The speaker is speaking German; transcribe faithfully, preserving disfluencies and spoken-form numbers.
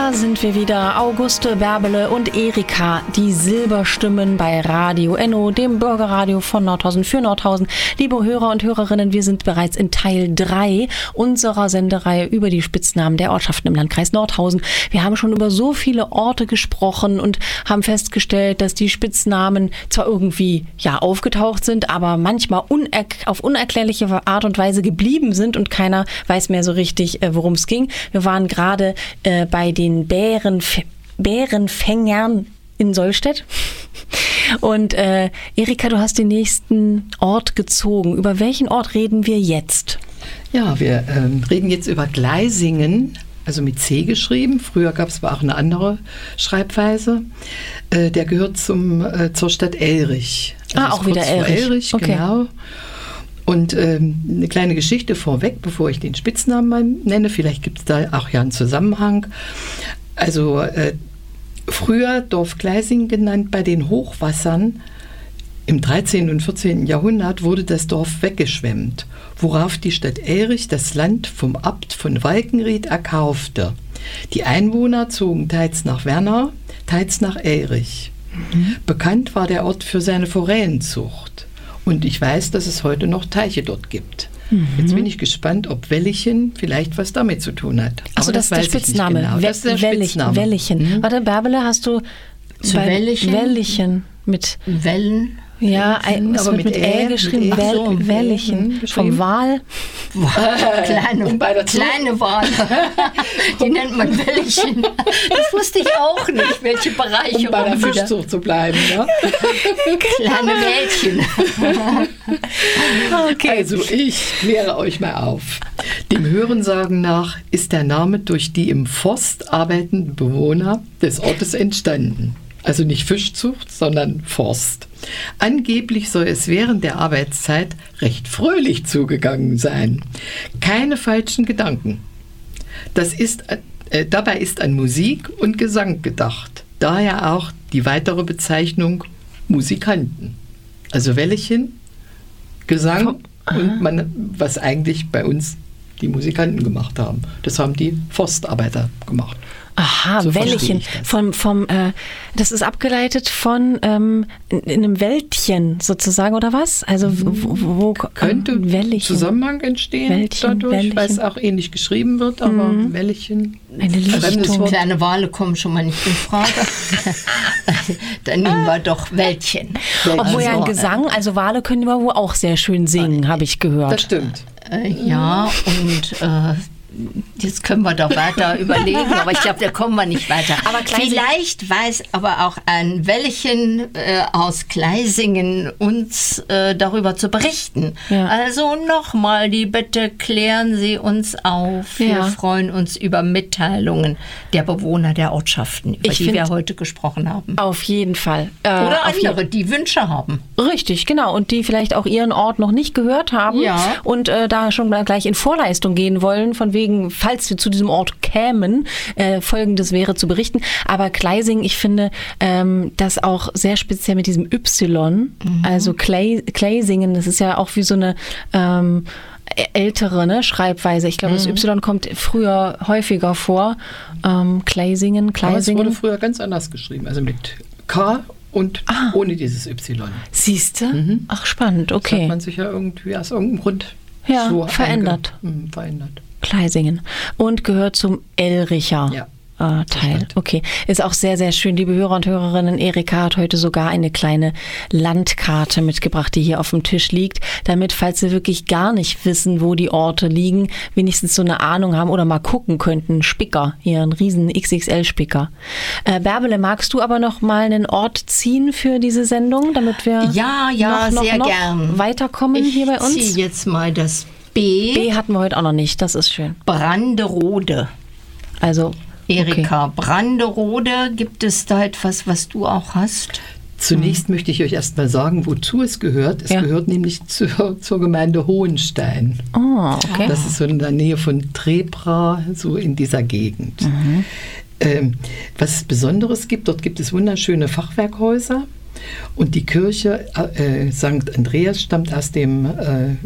Da sind wir wieder, Auguste, Bärbele und Erika, die Silberstimmen bei Radio Enno, dem Bürgerradio von Nordhausen für Nordhausen. Liebe Hörer und Hörerinnen, wir sind bereits in Teil drei unserer Sendereihe über die Spitznamen der Ortschaften im Landkreis Nordhausen. Wir haben schon über so viele Orte gesprochen und haben festgestellt, dass die Spitznamen zwar irgendwie ja aufgetaucht sind, aber manchmal uner- auf unerklärliche Art und Weise geblieben sind und keiner weiß mehr so richtig, äh, worum es ging. Wir waren gerade äh, bei den Bärenf- Bärenfängern in Solstedt. Und äh, Erika, du hast den nächsten Ort gezogen. Über welchen Ort reden wir jetzt? Ja, wir ähm, reden jetzt über Gleisingen, also mit C geschrieben. Früher gab es aber auch eine andere Schreibweise. Äh, der gehört zum, äh, zur Stadt Elrich. Also ah, auch wieder Elrich. Elrich, okay. Genau. Und ähm, eine kleine Geschichte vorweg, bevor ich den Spitznamen mal nenne. Vielleicht gibt es da auch ja einen Zusammenhang. Also äh, früher Dorf Gleisingen genannt, bei den Hochwassern im dreizehnten und vierzehnten Jahrhundert wurde das Dorf weggeschwemmt, worauf die Stadt Elrich das Land vom Abt von Walkenried erkaufte. Die Einwohner zogen teils nach Wernau, teils nach Elrich. Mhm. Bekannt war der Ort für seine Forellenzucht. Und ich weiß, dass es heute noch Teiche dort gibt. Mhm. Jetzt bin ich gespannt, ob Wellichen vielleicht was damit zu tun hat. Achso, das, das ist der Spitzname. Genau. Das ist der Wellich, Spitzname. Wellichen. Mhm. Warte, Bärbele, hast du zu bei Wellichen? Wellichen mit Wellen. Ja, ein, aber mit, mit Ä geschrieben, mit Wel, so, Wellichen. Vom Wal. Kleine, um kleine Wale. Die nennt man Wellichen. Das wusste ich auch nicht, welche Bereiche. Um bei der Fischzucht zu bleiben. Ne? Kleine Mädchen. Okay. Also ich kläre euch mal auf. Dem Hörensagen nach ist der Name durch die im Forst arbeitenden Bewohner des Ortes entstanden. Also nicht Fischzucht, sondern Forst. Angeblich soll es während der Arbeitszeit recht fröhlich zugegangen sein. Keine falschen Gedanken. Das ist, äh, dabei ist an Musik und Gesang gedacht. Daher auch die weitere Bezeichnung Musikanten. Also Wellichen, Gesang und man, was eigentlich bei uns die Musikanten gemacht haben. Das haben die Forstarbeiter gemacht. Aha, so Wellichen. Vom, vom, äh, das ist abgeleitet von ähm, in, in einem Wäldchen sozusagen, oder was? Also wo, wo könnte ähm, Wellichen. Zusammenhang entstehen Wäldchen, dadurch, Wäldchen. weil es auch ähnlich geschrieben wird, aber mhm. Wellichen. Eine Lichtung. Kleine Wale kommen schon mal nicht in Frage. Dann nehmen wir doch Wäldchen. Obwohl ja ein Gesang, also Wale können immer wohl auch sehr schön singen, habe ich gehört. Das stimmt. Äh, ja, und äh, jetzt können wir doch weiter überlegen, aber ich glaube, da kommen wir nicht weiter. Aber vielleicht weiß aber auch ein Welchen äh, aus Gleisingen uns äh, darüber zu berichten. Ja. Also nochmal die Bitte, klären Sie uns auf. Wir ja. freuen uns über Mitteilungen der Bewohner der Ortschaften, über ich die wir heute gesprochen haben. Auf jeden Fall. Äh, Oder andere, die Wünsche haben. Richtig, genau. Und die vielleicht auch ihren Ort noch nicht gehört haben ja. und äh, da schon gleich in Vorleistung gehen wollen, von wegen, falls wir zu diesem Ort kämen, äh, Folgendes wäre zu berichten. Aber Gleisingen, ich finde ähm, das auch sehr speziell mit diesem Y, mhm. also Klei, Gleisingen, das ist ja auch wie so eine ähm, ältere ne, Schreibweise. Ich glaube, mhm. das Y kommt früher häufiger vor. Ähm, Gleisingen, Gleisingen. Aber es wurde früher ganz anders geschrieben, also mit K und ah. ohne dieses Y. Siehst du? Mhm. Ach, spannend, okay. Das hat man sich ja irgendwie aus irgendeinem Grund ja, so verändert. Einge- mh, verändert. Gleisingen. Und gehört zum Elricher ja, äh, Teil. Okay. Ist auch sehr, sehr schön. Liebe Hörer und Hörerinnen, Erika hat heute sogar eine kleine Landkarte mitgebracht, die hier auf dem Tisch liegt, damit, falls Sie wirklich gar nicht wissen, wo die Orte liegen, wenigstens so eine Ahnung haben oder mal gucken könnten. Spicker, hier ein riesen X X L-Spicker. Äh, Bärbele, magst du aber noch mal einen Ort ziehen für diese Sendung, damit wir ja, ja, noch, sehr noch, noch gern. weiterkommen ich hier bei uns? Ich ziehe jetzt mal das B. B hatten wir heute auch noch nicht, das ist schön. Branderode. Also, Erika, okay. Branderode, gibt es da etwas, was du auch hast? Zunächst hm. möchte ich euch erst mal sagen, wozu es gehört. Es ja. gehört nämlich zur, zur Gemeinde Hohenstein. Oh, okay. Das ist so in der Nähe von Trebra, so in dieser Gegend. Mhm. Ähm, was es Besonderes gibt, dort gibt es wunderschöne Fachwerkhäuser. Und die Kirche äh, Sankt Andreas stammt aus dem äh,